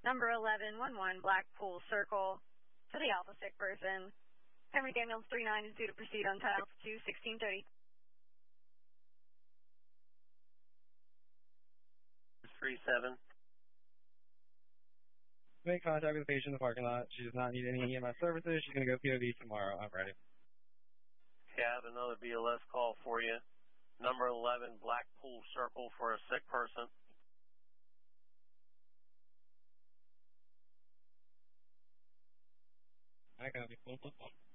Number 1111 Blackpool Circle for the Alpha sick person. Henry Daniels 39 is due to proceed on Title 2, 1630. 37. Make contact with the patient in the parking lot. She does not need any EMS services. She's going to go POV tomorrow. I'm ready. Okay, I have another BLS call for you. Number 11 Blackpool Circle for a sick person. I got it.